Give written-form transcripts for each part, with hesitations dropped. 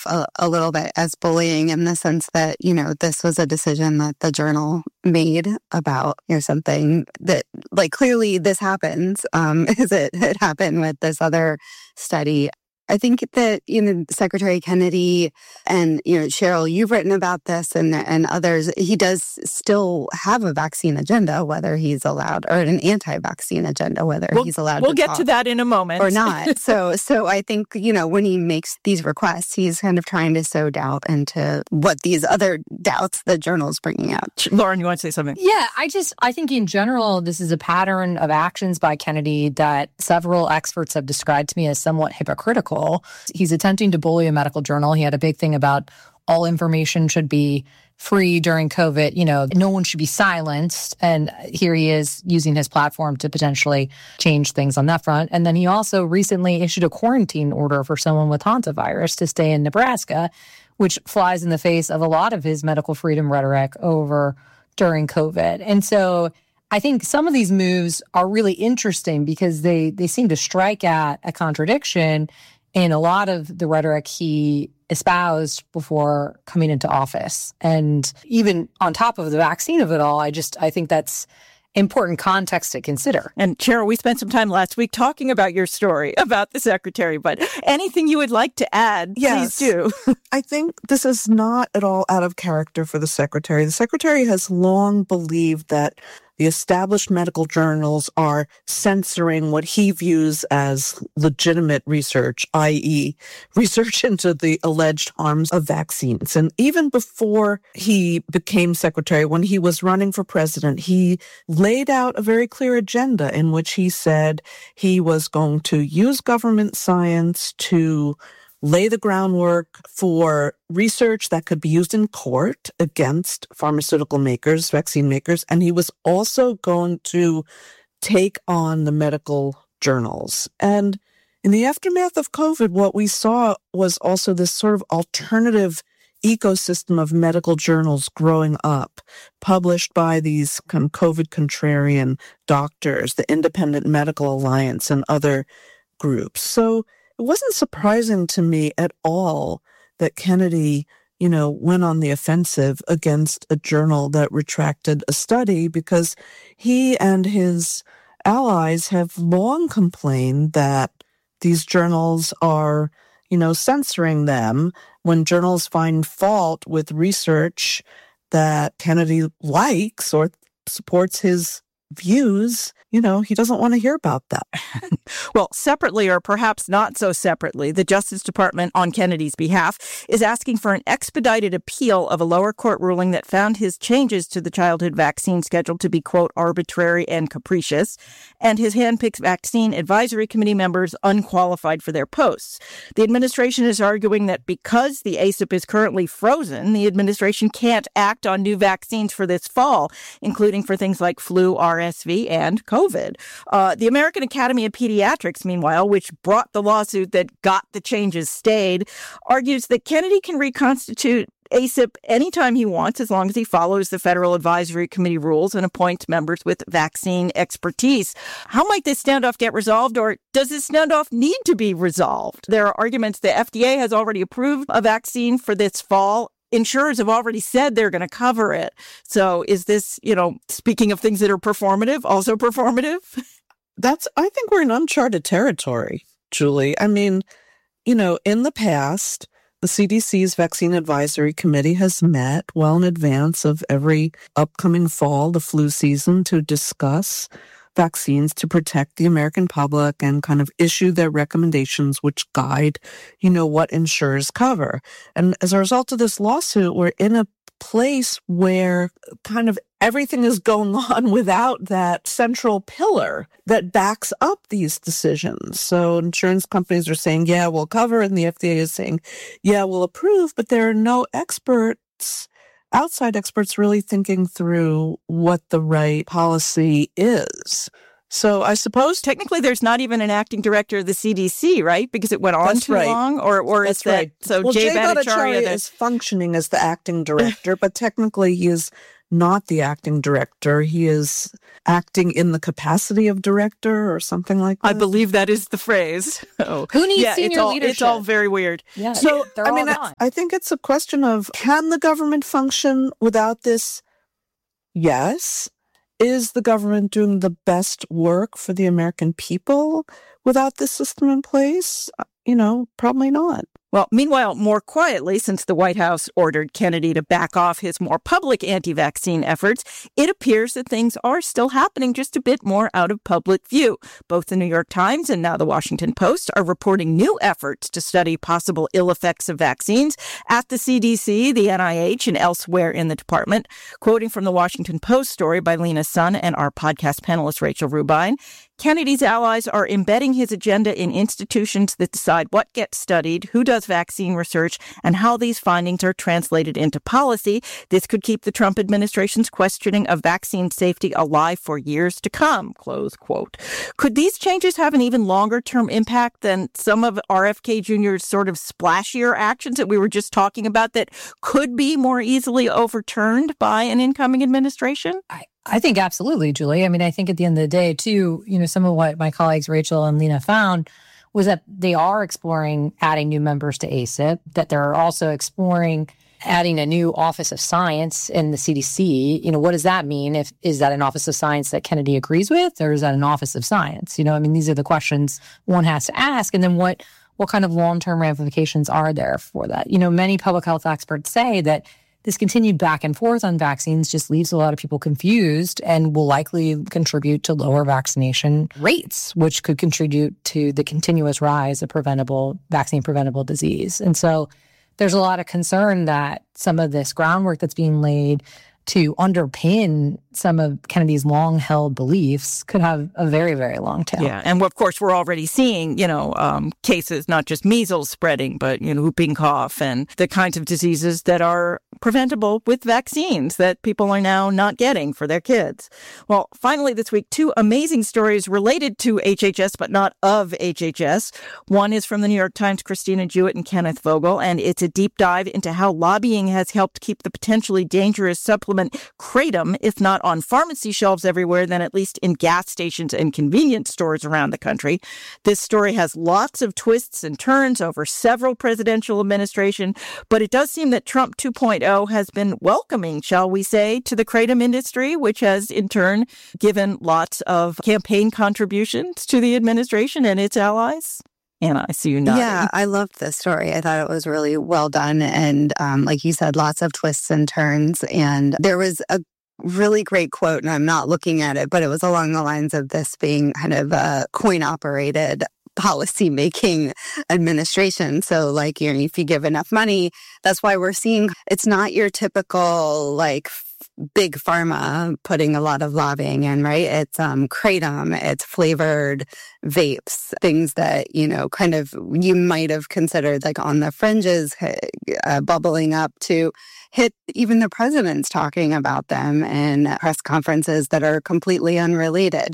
a little bit as bullying in the sense that, this was a decision that the journal made about, something that, like, clearly this happens. Is it happened with this other study? I think that, Secretary Kennedy and, Cheryl, you've written about this and others, he does still have a vaccine agenda, whether he's allowed, or an anti-vaccine agenda, whether he's allowed We'll get to that in a moment. Or not. So I think, when he makes these requests, he's kind of trying to sow doubt into what these other doubts the journal's bringing out. Lauren, you want to say something? Yeah, I think in general, this is a pattern of actions by Kennedy that several experts have described to me as somewhat hypocritical. He's attempting to bully a medical journal. He had a big thing about all information should be free during COVID. No one should be silenced. And here he is using his platform to potentially change things on that front. And then he also recently issued a quarantine order for someone with hantavirus to stay in Nebraska, which flies in the face of a lot of his medical freedom rhetoric during COVID. And so I think some of these moves are really interesting because they seem to strike at a contradiction in a lot of the rhetoric he espoused before coming into office. And even on top of the vaccine of it all, I think that's important context to consider. And Cheryl, we spent some time last week talking about your story about the secretary, but anything you would like to add, please do. I think this is not at all out of character for the secretary. The secretary has long believed that the established medical journals are censoring what he views as legitimate research, i.e. research into the alleged harms of vaccines. And even before he became secretary, when he was running for president, he laid out a very clear agenda in which he said he was going to use government science to lay the groundwork for research that could be used in court against pharmaceutical makers, vaccine makers, and he was also going to take on the medical journals. And in the aftermath of COVID, what we saw was also this sort of alternative ecosystem of medical journals growing up, published by these kind of COVID contrarian doctors, the Independent Medical Alliance, and other groups. So it wasn't surprising to me at all that Kennedy, went on the offensive against a journal that retracted a study, because he and his allies have long complained that these journals are, censoring them when journals find fault with research that Kennedy likes or supports his views. He doesn't want to hear about that. Well, separately, or perhaps not so separately, the Justice Department, on Kennedy's behalf, is asking for an expedited appeal of a lower court ruling that found his changes to the childhood vaccine schedule to be, quote, arbitrary and capricious, and his handpicked vaccine advisory committee members unqualified for their posts. The administration is arguing that because the ACIP is currently frozen, the administration can't act on new vaccines for this fall, including for things like flu, RSV, and COVID. The American Academy of Pediatrics, meanwhile, which brought the lawsuit that got the changes stayed, argues that Kennedy can reconstitute ACIP anytime he wants, as long as he follows the Federal Advisory Committee rules and appoints members with vaccine expertise. How might this standoff get resolved, or does this standoff need to be resolved? There are arguments the FDA has already approved a vaccine for this fall. Insurers have already said they're going to cover it. So is this, speaking of things that are performative, also performative? I think we're in uncharted territory, Julie. I mean, in the past, the CDC's Vaccine Advisory Committee has met well in advance of every upcoming fall, the flu season, to discuss vaccines to protect the American public and kind of issue their recommendations, which guide, what insurers cover. And as a result of this lawsuit, we're in a place where kind of everything is going on without that central pillar that backs up these decisions. So insurance companies are saying, yeah, we'll cover, and the FDA is saying, yeah, we'll approve, but there are no outside experts really thinking through what the right policy is. So I suppose technically there's not even an acting director of the CDC, right? Because it went on That's too right. long, or is that right. so? Well, Jay Bhattacharya Bhattacharya is functioning as the acting director, but technically he is not the acting director. He is acting in the capacity of director or something like that. I believe that is the phrase. Oh. Who needs senior leadership? It's all very weird. Yeah, so, I mean, I think it's a question of, can the government function without this? Yes. Is the government doing the best work for the American people without this system in place? Probably not. Well, meanwhile, more quietly, since the White House ordered Kennedy to back off his more public anti-vaccine efforts, it appears that things are still happening just a bit more out of public view. Both the New York Times and now the Washington Post are reporting new efforts to study possible ill effects of vaccines at the CDC, the NIH, and elsewhere in the department. Quoting from the Washington Post story by Lena Sun and our podcast panelist Rachel Rubine, Kennedy's allies are embedding his agenda in institutions that decide what gets studied, who does vaccine research, and how these findings are translated into policy. This could keep the Trump administration's questioning of vaccine safety alive for years to come, close quote. Could these changes have an even longer-term impact than some of RFK Jr.'s sort of splashier actions that we were just talking about that could be more easily overturned by an incoming administration? I think absolutely, Julie. I mean, I think at the end of the day, too, some of what my colleagues Rachel and Lena found was that they are exploring adding new members to ACIP, that they're also exploring adding a new Office of Science in the CDC. What does that mean? Is that an Office of Science that Kennedy agrees with, or is that an Office of Science? These are the questions one has to ask. And then what kind of long-term ramifications are there for that? Many public health experts say that this continued back and forth on vaccines just leaves a lot of people confused and will likely contribute to lower vaccination rates, which could contribute to the continuous rise of vaccine-preventable disease. And so there's a lot of concern that some of this groundwork that's being laid to underpin some of Kennedy's long-held beliefs could have a very, very long tail. Yeah, and of course, we're already seeing, cases, not just measles spreading, but, whooping cough and the kinds of diseases that are preventable with vaccines that people are now not getting for their kids. Well, finally this week, two amazing stories related to HHS, but not of HHS. One is from the New York Times' Christina Jewett and Kenneth Vogel, and it's a deep dive into how lobbying has helped keep the potentially dangerous supplement Kratom, if not on pharmacy shelves everywhere, then at least in gas stations and convenience stores around the country. This story has lots of twists and turns over several presidential administrations, but it does seem that Trump 2.0 has been welcoming, shall we say, to the Kratom industry, which has in turn given lots of campaign contributions to the administration and its allies. Anna, I see you nodding. Yeah, I loved this story. I thought it was really well done. And like you said, lots of twists and turns. And there was a really great quote, and I'm not looking at it, but it was along the lines of this being kind of a coin-operated policy-making administration. So if you give enough money, that's why we're seeing it's not your typical big pharma putting a lot of lobbying in, right? It's Kratom, it's flavored vapes, things that, kind of you might have considered on the fringes, bubbling up to hit even the president's talking about them in press conferences that are completely unrelated.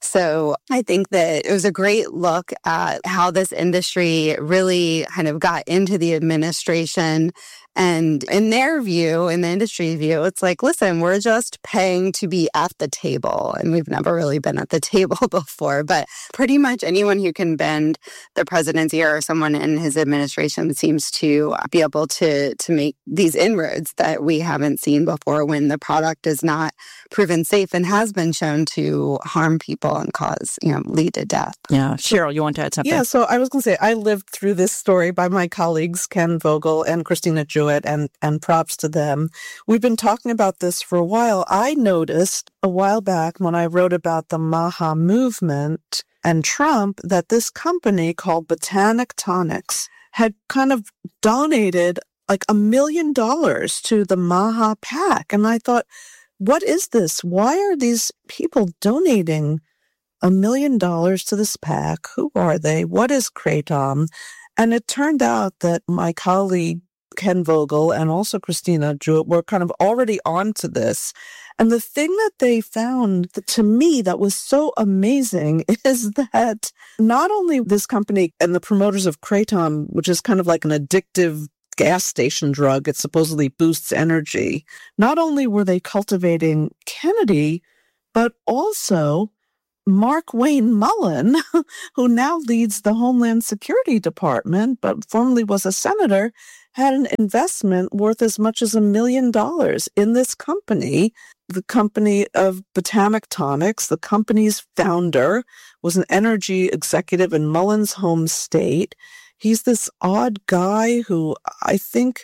So I think that it was a great look at how this industry really kind of got into the administration. And in their view, in the industry view, it's listen, we're just paying to be at the table. And we've never really been at the table before. But pretty much anyone who can bend the president's ear or someone in his administration seems to be able to make these inroads that we haven't seen before when the product is not proven safe and has been shown to harm people and cause, lead to death. Yeah. Cheryl, you want to add something? Yeah, so I was going to say, I lived through this story by my colleagues, Ken Vogel and Christina Jewett, and props to them. We've been talking about this for a while. I noticed a while back when I wrote about the MAHA movement and Trump that this company called Botanic Tonics had kind of donated $1 million to the MAHA PAC. And I thought, what is this? Why are these people donating $1 million to this PAC? Who are they? What is Kratom? And it turned out that my colleague Ken Vogel and also Christina Jewett were kind of already onto this. And the thing that they found to me that was so amazing is that not only this company and the promoters of Kratom, which is kind of like an addictive gas station drug. It supposedly boosts energy. Not only were they cultivating Kennedy, but also Mark Wayne Mullen, who now leads the Homeland Security Department, but formerly was a senator, had an investment worth as much as $1 million in this company, the company of Botanic Tonics. The company's founder was an energy executive in Mullen's home state. He's this odd guy who I think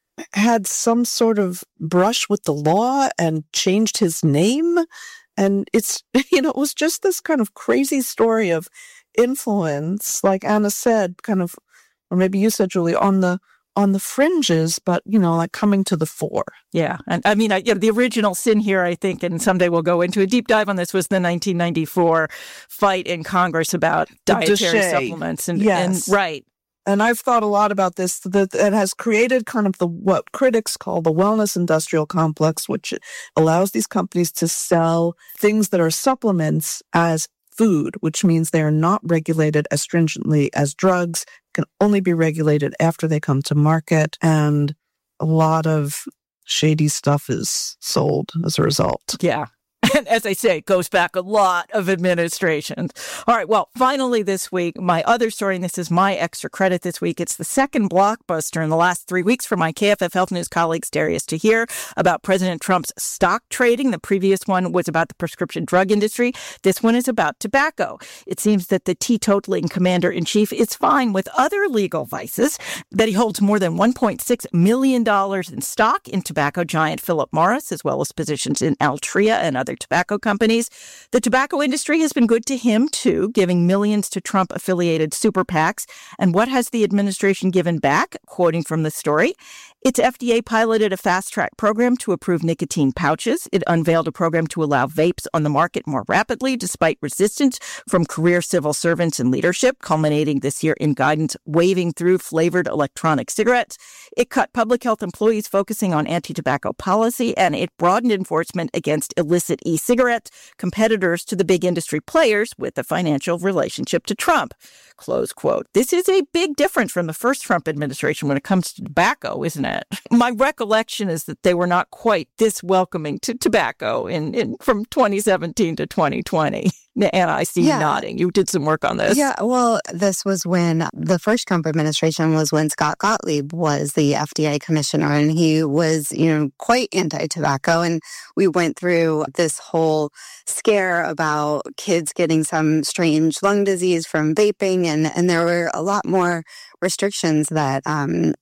had some sort of brush with the law and changed his name. And it's, it was just this kind of crazy story of influence, like Anna said, kind of, or maybe you said, Julie, on the fringes, but, like coming to the fore. Yeah. And I mean, the original sin here, I think, and someday we'll go into a deep dive on this, was the 1994 fight in Congress about dietary supplements. Yes. And right. And I've thought a lot about this, that it has created kind of what critics call the wellness industrial complex, which allows these companies to sell things that are supplements as food, which means they are not regulated as stringently as drugs, can only be regulated after they come to market. And a lot of shady stuff is sold as a result. Yeah. And as I say, it goes back a lot of administrations. All right. Well, finally this week, my other story, and this is my extra credit this week. It's the second blockbuster in the last 3 weeks for my KFF Health News colleagues, Darius Tahir, about President Trump's stock trading. The previous one was about the prescription drug industry. This one is about tobacco. It seems that the teetotaling commander-in-chief is fine with other legal vices, that he holds more than $1.6 million in stock in tobacco giant Philip Morris, as well as positions in Altria and other tobacco companies. The tobacco industry has been good to him, too, giving millions to Trump-affiliated super PACs. And what has the administration given back? Quoting from the story, its FDA piloted a fast-track program to approve nicotine pouches. It unveiled a program to allow vapes on the market more rapidly, despite resistance from career civil servants and leadership, culminating this year in guidance waving through flavored electronic cigarettes. It cut public health employees focusing on anti-tobacco policy, and it broadened enforcement against illicit e-cigarettes, competitors to the big industry players with a financial relationship to Trump. Close quote. This is a big difference from the first Trump administration when it comes to tobacco, isn't it? My recollection is that they were not quite this welcoming to tobacco from 2017 to 2020. Anna, I see you nodding. You did some work on this. Yeah, well, this was when the first Trump administration was when Scott Gottlieb was the FDA commissioner, and he was, quite anti-tobacco. And we went through this whole scare about kids getting some strange lung disease from vaping, and there were a lot more restrictions that and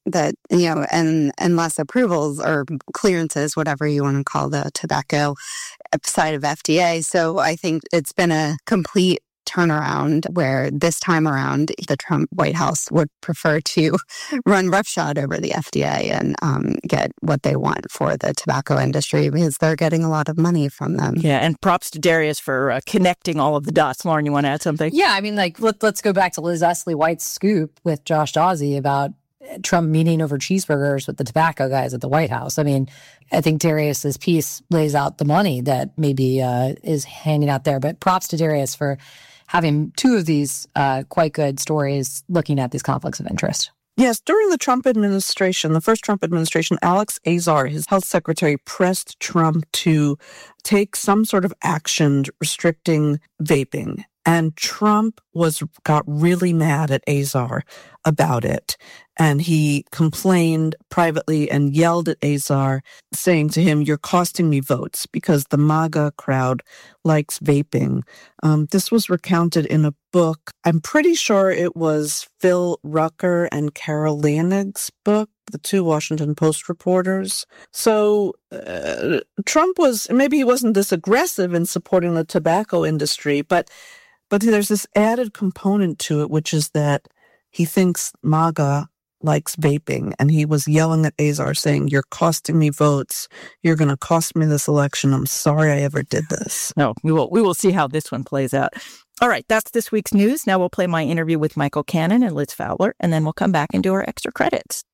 less approvals or clearances, whatever you want to call the tobacco side of FDA. So I think it's been a complete turnaround where this time around the Trump White House would prefer to run roughshod over the FDA and get what they want for the tobacco industry because they're getting a lot of money from them. Yeah, and props to Darius for connecting all of the dots. Lauren, you want to add something? Yeah, I mean, let's go back to Liz Esley White's scoop with Josh Dawsey about Trump meeting over cheeseburgers with the tobacco guys at the White House. I mean, I think Darius's piece lays out the money that maybe is handing out there. But props to Darius for having two of these quite good stories looking at these conflicts of interest. Yes, during the Trump administration, the first Trump administration, Alex Azar, his health secretary, pressed Trump to take some sort of action restricting vaping. And Trump got really mad at Azar about it. And he complained privately and yelled at Azar, saying to him, "You're costing me votes," because the MAGA crowd likes vaping. This was recounted in a book. I'm pretty sure it was Phil Rucker and Carol Leonig's book, the two Washington Post reporters. So Trump maybe he wasn't this aggressive in supporting the tobacco industry, but there's this added component to it, which is that he thinks MAGA likes vaping. And he was yelling at Azar saying, "You're costing me votes. You're going to cost me this election. I'm sorry I ever did this." No, we will see how this one plays out. All right, that's this week's news. Now we'll play my interview with Michael Cannon and Liz Fowler, and then we'll come back and do our extra credits.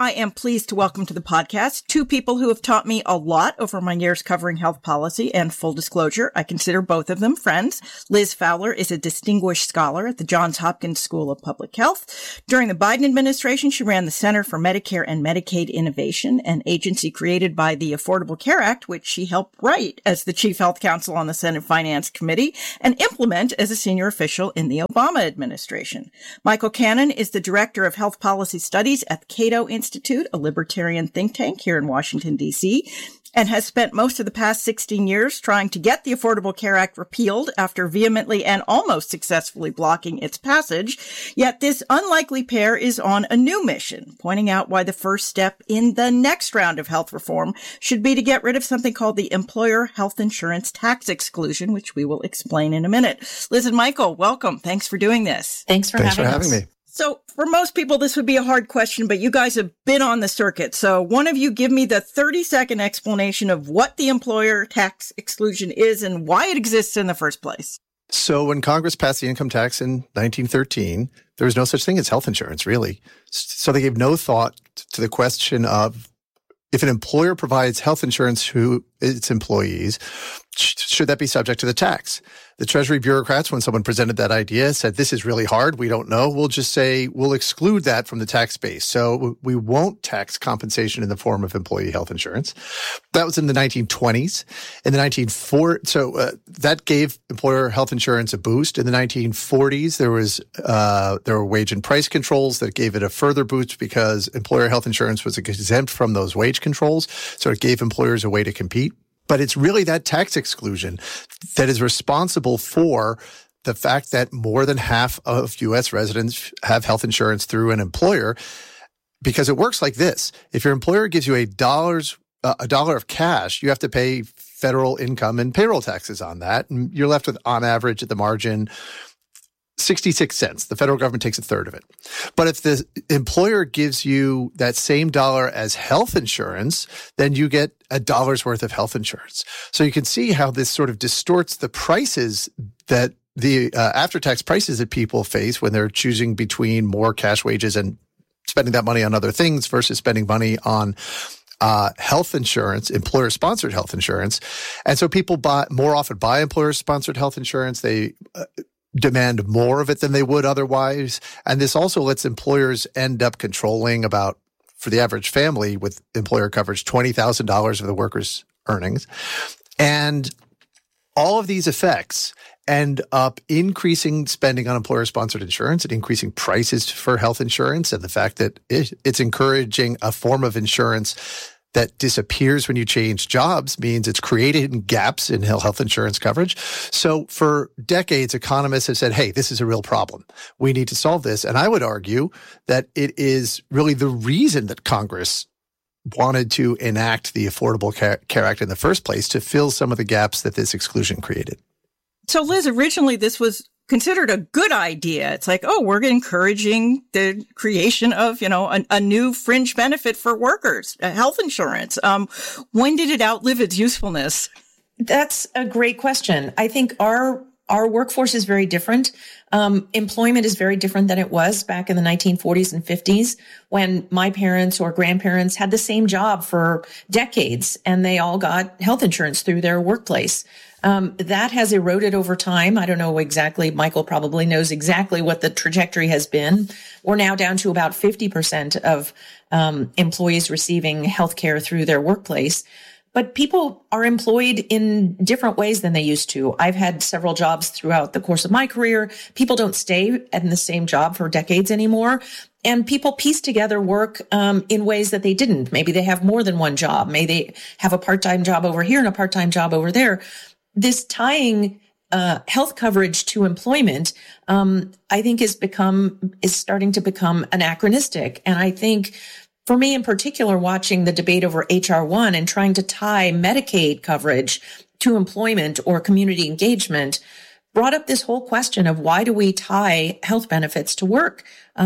I am pleased to welcome to the podcast two people who have taught me a lot over my years covering health policy, and full disclosure, I consider both of them friends. Liz Fowler is a distinguished scholar at the Johns Hopkins School of Public Health. During the Biden administration, she ran the Center for Medicare and Medicaid Innovation, an agency created by the Affordable Care Act, which she helped write as the Chief Health Counsel on the Senate Finance Committee and implement as a senior official in the Obama administration. Michael Cannon is the Director of Health Policy Studies at the Cato Institute, a libertarian think tank here in Washington, D.C., and has spent most of the past 16 years trying to get the Affordable Care Act repealed after vehemently and almost successfully blocking its passage. Yet this unlikely pair is on a new mission, pointing out why the first step in the next round of health reform should be to get rid of something called the employer health insurance tax exclusion, which we will explain in a minute. Liz and Michael, welcome. Thanks for doing this. Thanks for having me. So for most people, this would be a hard question, but you guys have been on the circuit. So one of you give me the 30-second explanation of what the employer tax exclusion is and why it exists in the first place. So when Congress passed the income tax in 1913, there was no such thing as health insurance, really. So they gave no thought to the question of if an employer provides health insurance to its employees, should that be subject to the tax? The Treasury bureaucrats, when someone presented that idea, said, this is really hard. We don't know. We'll just say we'll exclude that from the tax base. So we won't tax compensation in the form of employee health insurance. That was in the 1920s. In the 1940s, that gave employer health insurance a boost. In the 1940s, there were wage and price controls that gave it a further boost because employer health insurance was exempt from those wage controls. So it gave employers a way to compete. But it's really that tax exclusion that is responsible for the fact that more than half of U.S. residents have health insurance through an employer, because it works like this. If your employer gives you a dollar of cash, you have to pay federal income and payroll taxes on that. And you're left with, on average, at the margin, 66 cents. The federal government takes a third of it. But if the employer gives you that same dollar as health insurance, then you get $1 worth of health insurance. So you can see how this sort of distorts the prices that the after-tax prices that people face when they're choosing between more cash wages and spending that money on other things versus spending money on health insurance, employer-sponsored health insurance. And so people more often buy employer-sponsored health insurance. They demand more of it than they would otherwise. And this also lets employers end up controlling about, for the average family with employer coverage, $20,000 of the worker's earnings. And all of these effects end up increasing spending on employer-sponsored insurance and increasing prices for health insurance. And the fact that it's encouraging a form of insurance that disappears when you change jobs means it's created gaps in health insurance coverage. So for decades, economists have said, hey, this is a real problem. We need to solve this. And I would argue that it is really the reason that Congress wanted to enact the Affordable Care Act in the first place, to fill some of the gaps that this exclusion created. So Liz, originally this was considered a good idea. It's like, oh, we're encouraging the creation of, a new fringe benefit for workers, health insurance. When did it outlive its usefulness? That's a great question. I think our workforce is very different. Employment is very different than it was back in the 1940s and 50s when my parents or grandparents had the same job for decades and they all got health insurance through their workplace. That has eroded over time. I don't know exactly. Michael probably knows exactly what the trajectory has been. We're now down to about 50% of employees receiving health care through their workplace. But people are employed in different ways than they used to. I've had several jobs throughout the course of my career. People don't stay in the same job for decades anymore. And people piece together work in ways that they didn't. Maybe they have more than one job. Maybe they have a part-time job over here and a part-time job over there. This tying health coverage to employment, I think is starting to become anachronistic. And I think for me in particular, watching the debate over HR1 and trying to tie Medicaid coverage to employment or community engagement brought up this whole question of why do we tie health benefits to work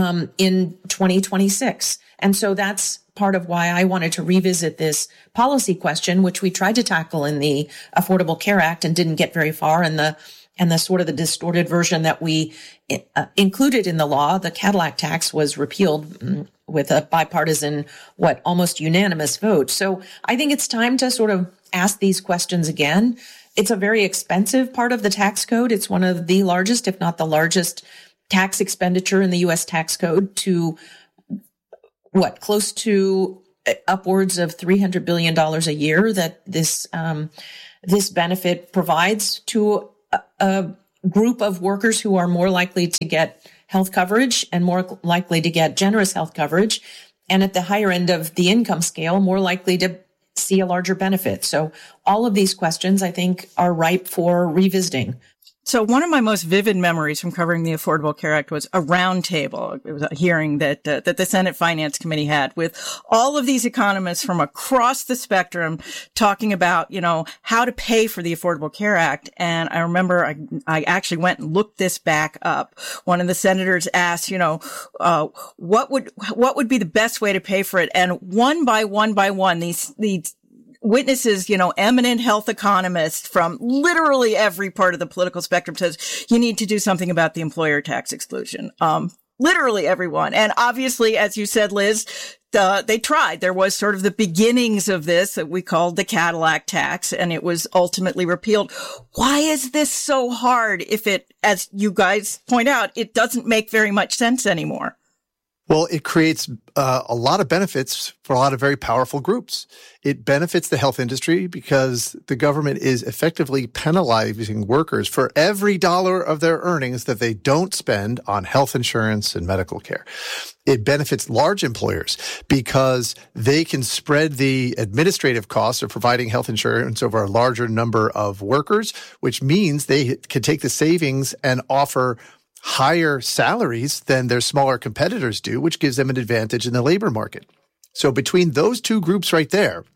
in 2026? And so that's part of why I wanted to revisit this policy question, which we tried to tackle in the Affordable Care Act and didn't get very far. And the sort of the distorted version that we included in the law, the Cadillac tax, was repealed with a bipartisan, almost unanimous vote. So I think it's time to sort of ask these questions again. It's a very expensive part of the tax code. It's one of the largest, if not the largest, tax expenditure in the U.S. tax code to close to upwards of $300 billion a year that this benefit provides to a group of workers who are more likely to get health coverage and more likely to get generous health coverage. And at the higher end of the income scale, more likely to see a larger benefit. So all of these questions, I think, are ripe for revisiting. So one of my most vivid memories from covering the Affordable Care Act was a roundtable. It was a hearing that the Senate Finance Committee had with all of these economists from across the spectrum talking about, how to pay for the Affordable Care Act. And I remember I actually went and looked this back up. One of the senators asked, what would be the best way to pay for it? And one by one, these witnesses, eminent health economists from literally every part of the political spectrum says you need to do something about the employer tax exclusion. Literally everyone. And obviously, as you said, Liz, they tried. There was sort of the beginnings of this that we called the Cadillac tax, and it was ultimately repealed. Why is this so hard if it, as you guys point out, it doesn't make very much sense anymore? Well, it creates a lot of benefits for a lot of very powerful groups. It benefits the health industry because the government is effectively penalizing workers for every dollar of their earnings that they don't spend on health insurance and medical care. It benefits large employers because they can spread the administrative costs of providing health insurance over a larger number of workers, which means they can take the savings and offer higher salaries than their smaller competitors do, which gives them an advantage in the labor market. So between those two groups right there,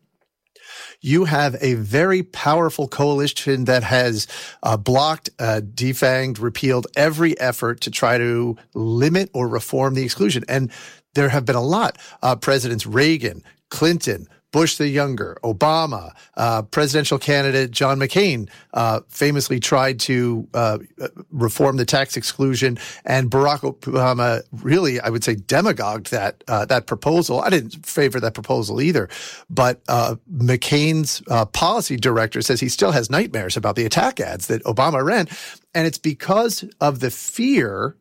you have a very powerful coalition that has blocked, defanged, repealed every effort to try to limit or reform the exclusion. And there have been a lot. Presidents Reagan, Clinton, Bush the Younger, Obama, presidential candidate John McCain famously tried to reform the tax exclusion, and Barack Obama really, I would say, demagogued that proposal. I didn't favor that proposal either, but McCain's policy director says he still has nightmares about the attack ads that Obama ran. And it's because of the fear.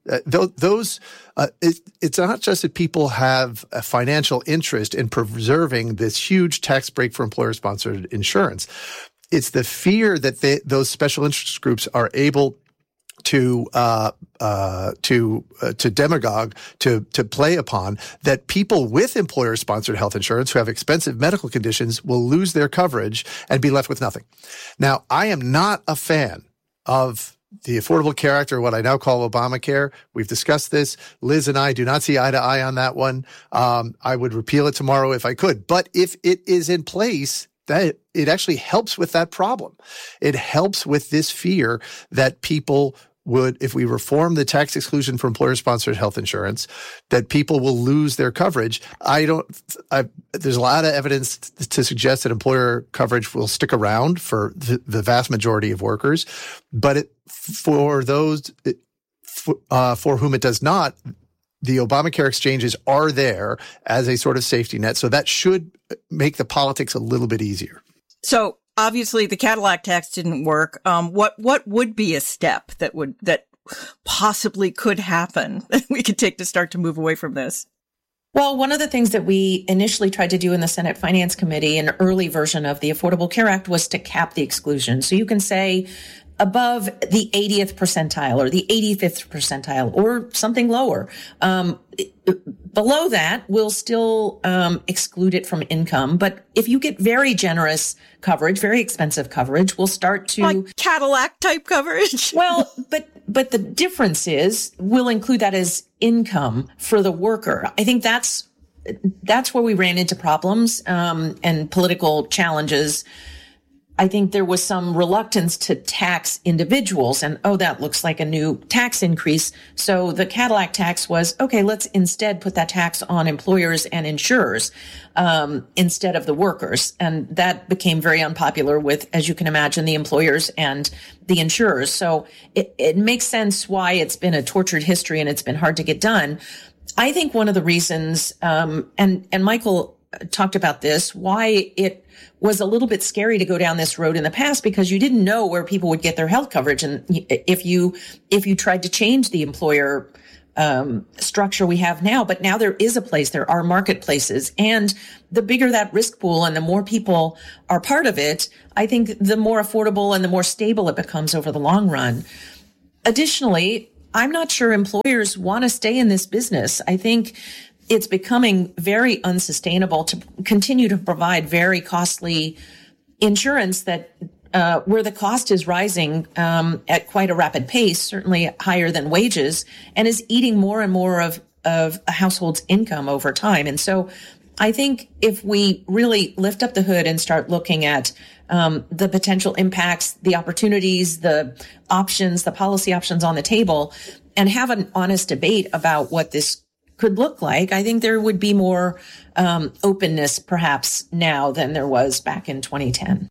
It's not just that people have a financial interest in preserving this huge tax break for employer-sponsored insurance. It's the fear that those special interest groups are able to demagogue, to play upon, that people with employer-sponsored health insurance who have expensive medical conditions will lose their coverage and be left with nothing. Now, I am not a fan of the Affordable Care Act, or what I now call Obamacare. We've discussed this. Liz and I do not see eye to eye on that one. I would repeal it tomorrow if I could. But if it is in place, that it actually helps with that problem. It helps with this fear that people would, if we reform the tax exclusion for employer-sponsored health insurance, that people will lose their coverage. There's a lot of evidence to suggest that employer coverage will stick around for the vast majority of workers, but for those for whom it does not, the Obamacare exchanges are there as a sort of safety net. So that should make the politics a little bit easier. So obviously, the Cadillac tax didn't work. What would be a step that possibly could happen that we could take to start to move away from this? Well, one of the things that we initially tried to do in the Senate Finance Committee, an early version of the Affordable Care Act, was to cap the exclusion. So you can say above the 80th percentile or the 85th percentile or something lower. Below that, we'll still exclude it from income. But if you get very generous coverage, very expensive coverage, we'll start to... Like Cadillac type coverage? Well, but the difference is we'll include that as income for the worker. I think that's where we ran into problems and political challenges. I think there was some reluctance to tax individuals and, that looks like a new tax increase. So the Cadillac tax was, okay, let's instead put that tax on employers and insurers instead of the workers. And that became very unpopular with, as you can imagine, the employers and the insurers. So it makes sense why it's been a tortured history and it's been hard to get done. I think one of the reasons, and Michael talked about this, why it was a little bit scary to go down this road in the past, because you didn't know where people would get their health coverage. And if you tried to change the employer structure we have now, but now there is a place, there are marketplaces, and the bigger that risk pool and the more people are part of it, I think the more affordable and the more stable it becomes over the long run. Additionally, I'm not sure employers want to stay in this business. I think it's becoming very unsustainable to continue to provide very costly insurance that where the cost is rising at quite a rapid pace, certainly higher than wages, and is eating more and more of a household's income over time. And so I think if we really lift up the hood and start looking at the potential impacts, the opportunities, the options, the policy options on the table, and have an honest debate about what this could look like, I think there would be more openness perhaps now than there was back in 2010.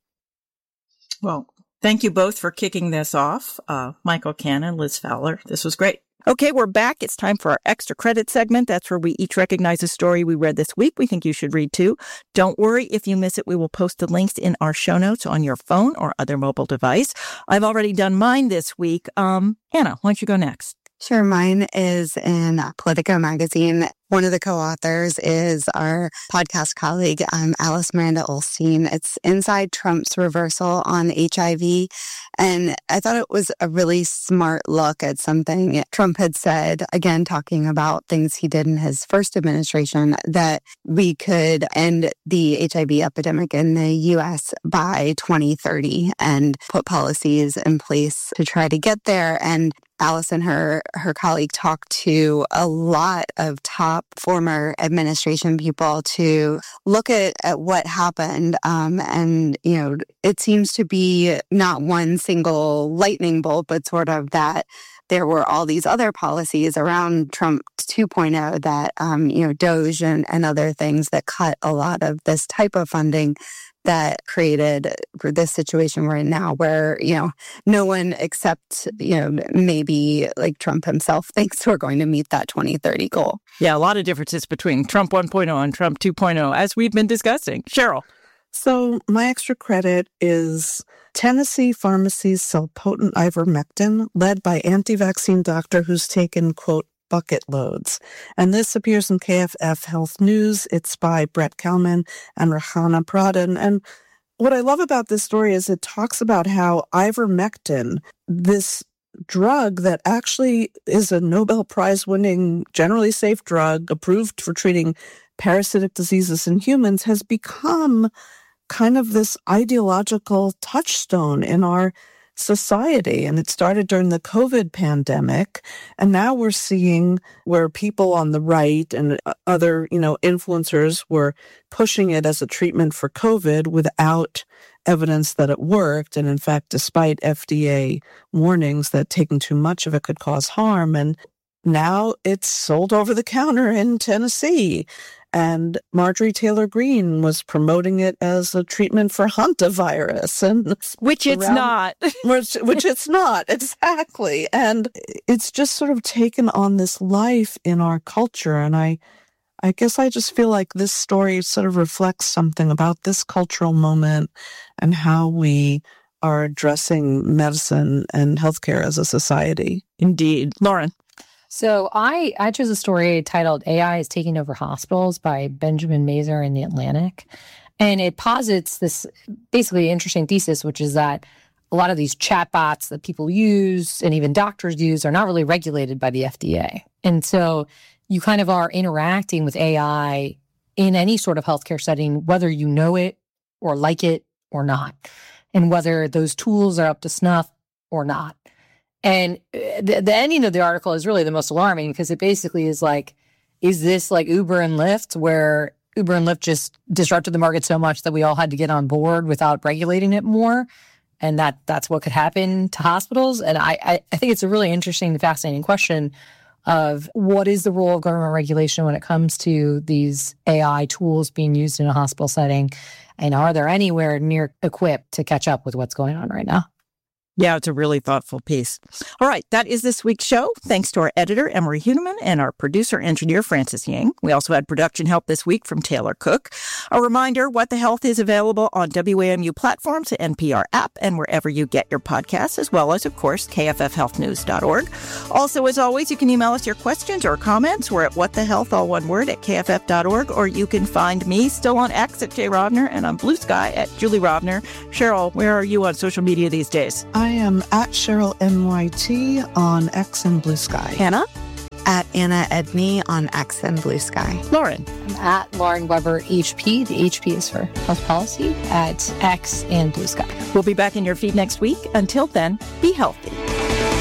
Well, thank you both for kicking this off. Michael Cannon, Liz Fowler. This was great. Okay, we're back. It's time for our extra credit segment. That's where we each recognize a story we read this week we think you should read too. Don't worry if you miss it. We will post the links in our show notes on your phone or other mobile device. I've already done mine this week. Anna, why don't you go next? Sure. Mine is in Politico magazine. One of the co-authors is our podcast colleague, Alice Miranda Olstein. It's Inside Trump's Reversal on HIV. And I thought it was a really smart look at something Trump had said, again, talking about things he did in his first administration, that we could end the HIV epidemic in the U.S. by 2030 and put policies in place to try to get there. And Alice and her colleague talked to a lot of top former administration people to look at what happened. And, you know, it seems to be not one single lightning bolt, but sort of that there were all these other policies around Trump 2.0 that, you know, DOGE and other things that cut a lot of this type of funding that created this situation we're in now where, you know, no one except, you know, maybe like Trump himself thinks we're going to meet that 2030 goal. Yeah, a lot of differences between Trump 1.0 and Trump 2.0, as we've been discussing. Cheryl. So my extra credit is Tennessee pharmacies sell potent ivermectin, led by anti-vaccine doctor who's taken, quote, bucket loads. And this appears in KFF Health News. It's by Brett Kelman and Rahana Pradhan. And what I love about this story is it talks about how ivermectin, this drug that actually is a Nobel Prize-winning, generally safe drug approved for treating parasitic diseases in humans, has become kind of this ideological touchstone in our society. And it started during the COVID pandemic. And now we're seeing where people on the right and other, you know, influencers were pushing it as a treatment for COVID without evidence that it worked. And in fact, despite FDA warnings that taking too much of it could cause harm. And now it's sold over the counter in Tennessee. And Marjorie Taylor Greene was promoting it as a treatment for hantavirus, and which it's not. which it's not, exactly. And it's just sort of taken on this life in our culture. And I guess I just feel like this story sort of reflects something about this cultural moment and how we are addressing medicine and healthcare as a society. Indeed. Lauren. So I chose a story titled AI is Taking Over Hospitals by Benjamin Mazur in The Atlantic. And it posits this basically interesting thesis, which is that a lot of these chatbots that people use and even doctors use are not really regulated by the FDA. And so you kind of are interacting with AI in any sort of healthcare setting, whether you know it or like it or not, and whether those tools are up to snuff or not. And the ending of the article is really the most alarming because it basically is like, is this like Uber and Lyft, where Uber and Lyft just disrupted the market so much that we all had to get on board without regulating it more? And that's what could happen to hospitals. And I think it's a really interesting and fascinating question of what is the role of government regulation when it comes to these AI tools being used in a hospital setting? And are there anywhere near equipped to catch up with what's going on right now? Yeah, it's a really thoughtful piece. All right, that is this week's show. Thanks to our editor, Emery Huneman, and our producer-engineer, Francis Yang. We also had production help this week from Taylor Cook. A reminder, What the Health is available on WAMU platforms, the NPR app, and wherever you get your podcasts, as well as, of course, kffhealthnews.org. Also, as always, you can email us your questions or comments. We're at whatthehealth, all one word, at kff.org, or you can find me still on X at Jay Rovner and on Blue Sky at Julie Rovner. Cheryl, where are you on social media these days? I am at Cheryl NYT on X and Blue Sky. Hannah? At Anna Edney on X and Blue Sky. Lauren? I'm at Lauren Weber HP. The HP is for health policy at X and Blue Sky. We'll be back in your feed next week. Until then, be healthy.